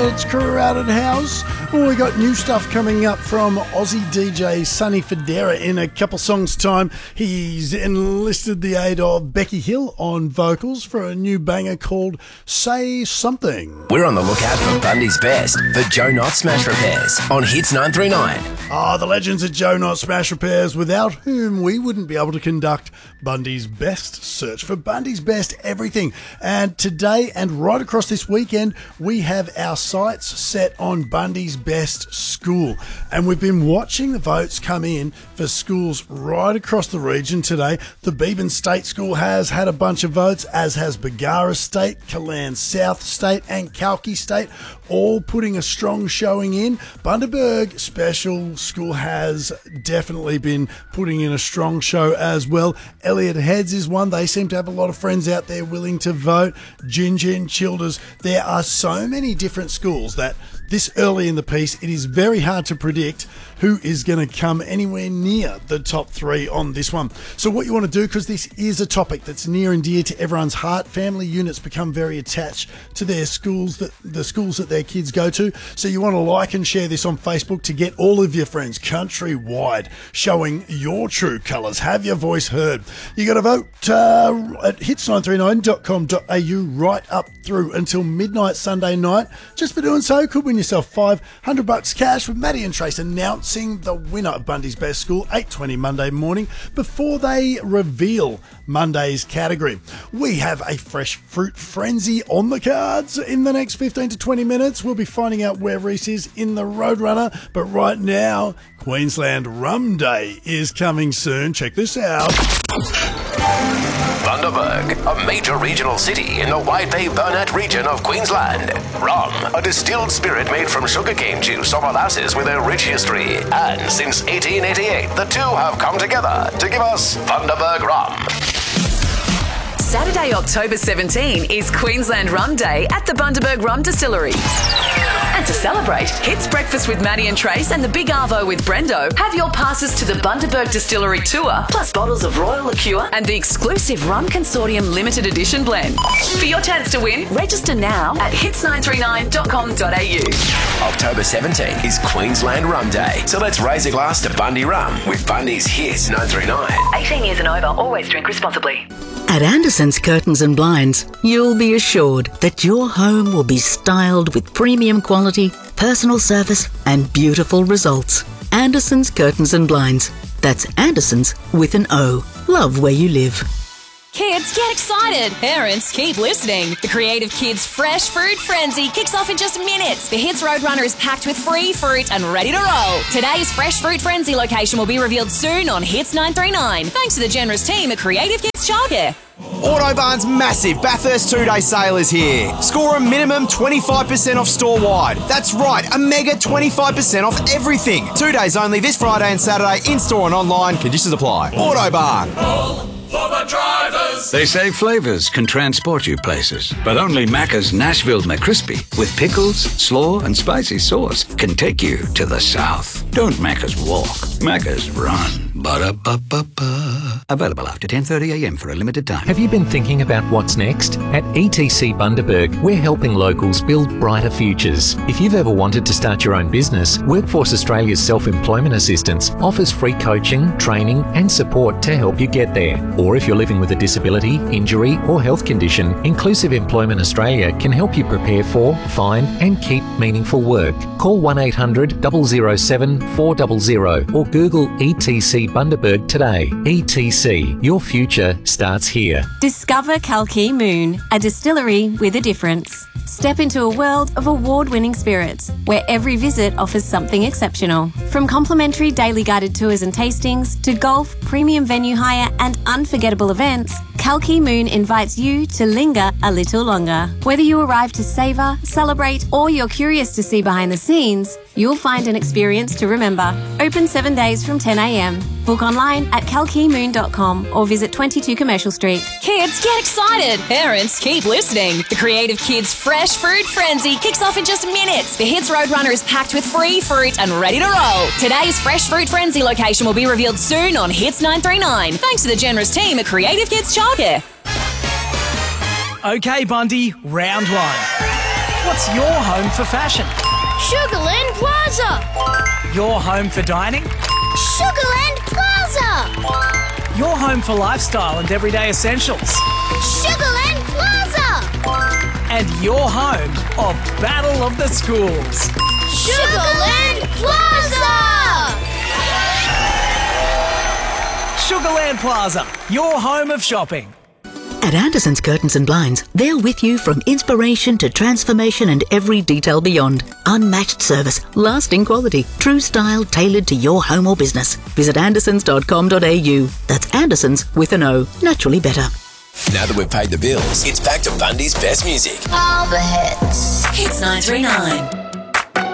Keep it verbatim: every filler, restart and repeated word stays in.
It's Crowded House. Well, we got new stuff coming up from Aussie D J Sonny Fodera in a couple songs' time. He's enlisted the aid of Becky Hill on vocals for a new banger called Say Something. We're on the lookout for Bundy's best for Joe Knott Smash Repairs on Hits nine three nine. Ah, the legends at Joe Knott Smash Repairs, without whom we wouldn't be able to conduct Bundy's Best. Search for Bundy's Best everything. And today and right across this weekend, we have our sights set on Bundy's Best School. And we've been watching the votes come in for schools right across the region today. The Beebyn State School has had a bunch of votes, as has Bargara State, Kalan South State and Kalki State, all putting a strong showing in. Bundaberg Special School has definitely been putting in a strong show as well. Elliot Heads is one. They seem to have a lot of friends out there willing to vote. Gingin, Childers. There are so many different schools that this early in the piece, it is very hard to predict who is going to come anywhere near the top three on this one. So what you want to do, because this is a topic that's near and dear to everyone's heart, family units become very attached to their schools, that the schools that their kids go to. So you want to like and share this on Facebook to get all of your friends countrywide showing your true colours. Have your voice heard. You got to vote uh, at hits nine three nine dot com dot a u right up through until midnight Sunday night. Just for doing so, could win yourself five hundred bucks cash, with Maddie and Trace announcing the winner of Bundy's Best School eight twenty Monday morning before they reveal Monday's category. We have a fresh fruit frenzy on the cards in the next fifteen to twenty minutes. We'll be finding out where Reese is in the Roadrunner, but right now Queensland Rum Day is coming soon. Check this out. Bundaberg, a major regional city in the Wide Bay Burnett region of Queensland. Rum, a distilled spirit made from sugarcane juice or molasses with a rich history. And since eighteen eighty-eight, the two have come together to give us Bundaberg Rum. Saturday, October seventeenth is Queensland Rum Day at the Bundaberg Rum Distillery. And to celebrate, Hits Breakfast with Maddie and Trace and the Big Arvo with Brendo have your passes to the Bundaberg Distillery Tour, plus bottles of Royal Liqueur and the exclusive Rum Consortium Limited Edition blend. For your chance to win, register now at hits nine three nine dot com dot a u. October seventeenth is Queensland Rum Day, so let's raise a glass to Bundy Rum with Bundy's Hits nine three nine. eighteen years and over, always drink responsibly. At Anderson's Curtains and Blinds, you'll be assured that your home will be styled with premium quality, personal service and beautiful results. Anderson's Curtains and Blinds. That's Anderson's with an O. Love where you live. Kids, get excited! Parents, keep listening! The Creative Kids Fresh Fruit Frenzy kicks off in just minutes. The Hits Roadrunner is packed with free fruit and ready to roll. Today's Fresh Fruit Frenzy location will be revealed soon on Hits nine three nine, thanks to the generous team at Creative Kids Childcare. Autobarn's massive Bathurst two-day sale is here. Score a minimum twenty-five percent off store-wide. That's right, a mega twenty-five percent off everything. Two days only this Friday and Saturday, in-store and online. Conditions apply. Autobarn. All for the drivers. They say flavours can transport you places, but only Macca's Nashville McCrispy with pickles, slaw and spicy sauce can take you to the south. Don't Macca's walk, Macca's run. Ba-da-ba-ba-ba. Available after ten thirty a m for a limited time. Have you been thinking about what's next? At E T C Bundaberg, we're helping locals build brighter futures. If you've ever wanted to start your own business, Workforce Australia's Self-Employment Assistance offers free coaching, training and support to help you get there. Or if you're living with a disability, injury or health condition, Inclusive Employment Australia can help you prepare for, find and keep meaningful work. Call one eight hundred, double oh seven, four hundred or Google E T C Bundaberg today. E T C, your future starts here. Discover Kalki Moon, a distillery with a difference. Step into a world of award-winning spirits, where every visit offers something exceptional. From complimentary daily guided tours and tastings to golf, premium venue hire and unforgettable events, Kalki Moon invites you to linger a little longer. Whether you arrive to savour, celebrate or you're curious to see behind the scenes, you'll find an experience to remember. Open seven days from ten a m. Book online at kalki moon dot com or visit twenty-two Commercial Street. Kids, get excited! Parents, keep listening! The Creative Kids Fresh Fruit Frenzy kicks off in just minutes. The Hits Roadrunner is packed with free fruit and ready to roll. Today's Fresh Fruit Frenzy location will be revealed soon on Hits nine three nine, thanks to the generous team at Creative Kids Childcare. Okay, Bundy, round one. What's your home for fashion? Sugarland Plaza. Your home for dining? Sugarland Plaza. Your home for lifestyle and everyday essentials? Sugarland Plaza. And your home of Battle of the Schools? Sugarland Plaza. Sugarland Plaza, your home of shopping. At Anderson's Curtains and Blinds, they're with you from inspiration to transformation and every detail beyond. Unmatched service, lasting quality, true style tailored to your home or business. Visit andersons dot com dot a u. That's Andersons with an O. Naturally better. Now that we've paid the bills, it's back to Bundy's best music. All the hits. Hits nine three nine.